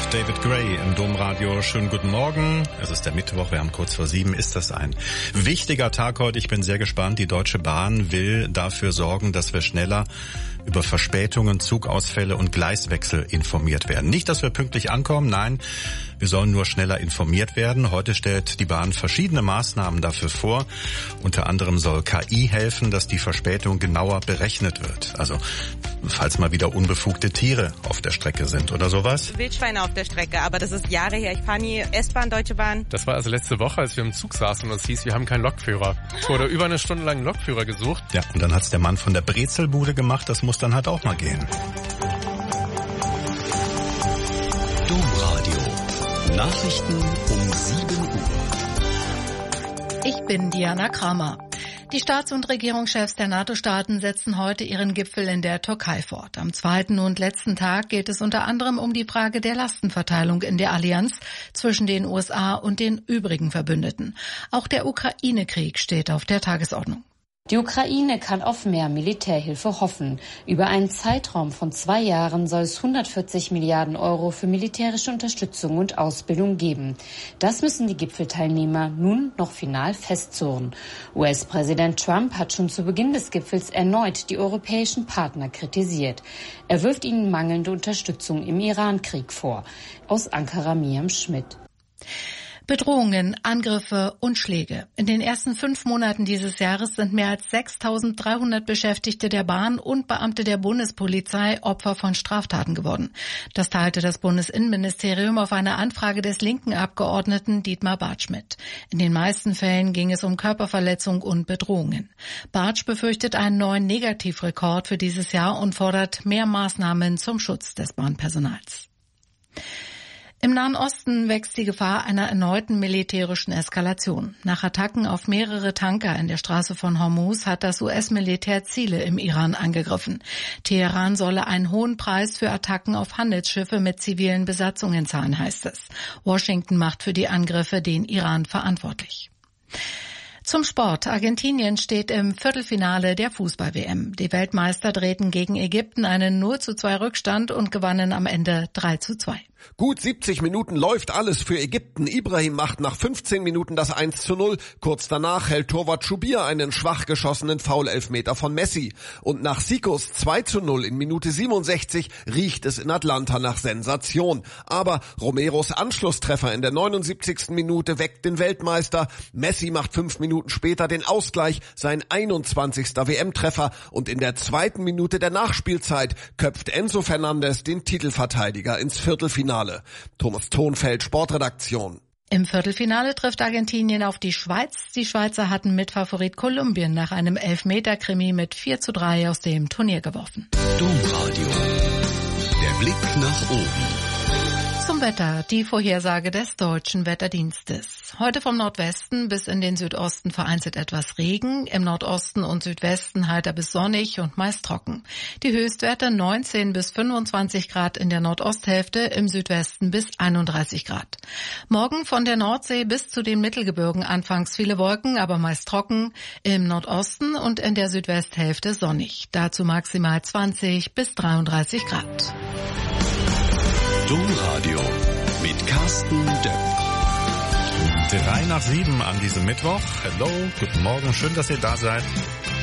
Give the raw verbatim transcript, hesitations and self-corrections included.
David Gray im Domradio. Schönen guten Morgen. Es ist der Mittwoch, wir haben kurz vor sieben. Ist das ein wichtiger Tag heute? Ich bin sehr gespannt. Die Deutsche Bahn will dafür sorgen, dass wir schneller über Verspätungen, Zugausfälle und Gleiswechsel informiert werden. Nicht, dass wir pünktlich ankommen, nein, wir sollen nur schneller informiert werden. Heute stellt die Bahn verschiedene Maßnahmen dafür vor. Unter anderem soll K I helfen, dass die Verspätung genauer berechnet wird. Also, falls mal wieder unbefugte Tiere auf der Strecke sind oder sowas. Wildschweine auf der Strecke, aber das ist Jahre her. Ich fahre nie S-Bahn, Deutsche Bahn. Das war also letzte Woche, als wir im Zug saßen und es hieß, wir haben keinen Lokführer. Es wurde über eine Stunde lang einen Lokführer gesucht. Ja, und dann hat's der Mann von der Brezelbude gemacht. Das muss dann halt auch mal gehen. Domradio. Nachrichten um sieben Uhr. Ich bin Diana Kramer. Die Staats- und Regierungschefs der NATO-Staaten setzen heute ihren Gipfel in der Türkei fort. Am zweiten und letzten Tag geht es unter anderem um die Frage der Lastenverteilung in der Allianz zwischen den U S A und den übrigen Verbündeten. Auch der Ukraine-Krieg steht auf der Tagesordnung. Die Ukraine kann auf mehr Militärhilfe hoffen. Über einen Zeitraum von zwei Jahren soll es hundertvierzig Milliarden Euro für militärische Unterstützung und Ausbildung geben. Das müssen die Gipfelteilnehmer nun noch final festzurren. U S-Präsident Trump hat schon zu Beginn des Gipfels erneut die europäischen Partner kritisiert. Er wirft ihnen mangelnde Unterstützung im Iran-Krieg vor. Aus Ankara Miriam Schmidt. Bedrohungen, Angriffe und Schläge. In den ersten fünf Monaten dieses Jahres sind mehr als sechstausenddreihundert Beschäftigte der Bahn und Beamte der Bundespolizei Opfer von Straftaten geworden. Das teilte das Bundesinnenministerium auf eine Anfrage des linken Abgeordneten Dietmar Bartsch mit. In den meisten Fällen ging es um Körperverletzung und Bedrohungen. Bartsch befürchtet einen neuen Negativrekord für dieses Jahr und fordert mehr Maßnahmen zum Schutz des Bahnpersonals. Im Nahen Osten wächst die Gefahr einer erneuten militärischen Eskalation. Nach Attacken auf mehrere Tanker in der Straße von Hormuz hat das U S-Militär Ziele im Iran angegriffen. Teheran solle einen hohen Preis für Attacken auf Handelsschiffe mit zivilen Besatzungen zahlen, heißt es. Washington macht für die Angriffe den Iran verantwortlich. Zum Sport. Argentinien steht im Viertelfinale der Fußball-W M. Die Weltmeister drehten gegen Ägypten einen null zu zwei Rückstand und gewannen am Ende drei zu zwei. Gut siebzig Minuten läuft alles für Ägypten. Ibrahim macht nach fünfzehn Minuten das eins zu null. Kurz danach hält Torwart Schubir einen schwach geschossenen Foul-Elfmeter von Messi. Und nach Sikos zwei zu null in Minute siebenundsechzig riecht es in Atlanta nach Sensation. Aber Romeros Anschlusstreffer in der neunundsiebzigsten Minute weckt den Weltmeister. Messi macht fünf Minuten später den Ausgleich, sein einundzwanzigster W M-Treffer. Und in der zweiten Minute der Nachspielzeit köpft Enzo Fernandes den Titelverteidiger ins Viertelfinale. Thomas Thonfeld, Sportredaktion. Im Viertelfinale trifft Argentinien auf die Schweiz. Die Schweizer hatten Mitfavorit Kolumbien nach einem Elfmeter-Krimi mit vier zu drei aus dem Turnier geworfen. Domradio. Der Blick nach oben. Zum Wetter, die Vorhersage des Deutschen Wetterdienstes. Heute vom Nordwesten bis in den Südosten vereinzelt etwas Regen, im Nordosten und Südwesten heiter bis sonnig und meist trocken. Die Höchstwerte neunzehn bis fünfundzwanzig Grad in der Nordosthälfte, im Südwesten bis einunddreißig Grad. Morgen von der Nordsee bis zu den Mittelgebirgen anfangs viele Wolken, aber meist trocken, im Nordosten und in der Südwesthälfte sonnig. Dazu maximal zwanzig bis dreiunddreißig Grad. Domradio mit Carsten Döpp. Drei nach sieben an diesem Mittwoch. Hello, guten Morgen, schön, dass ihr da seid.